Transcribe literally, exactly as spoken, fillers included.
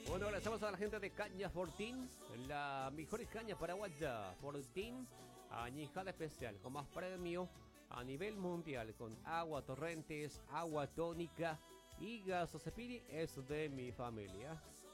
Bueno, agradecemos a la gente de Caña Fortín, la mejor caña paraguaya. Fortín, añejada especial, con más premio a nivel mundial, con agua torrentes, agua tónica y Gasosepiri es de mi familia.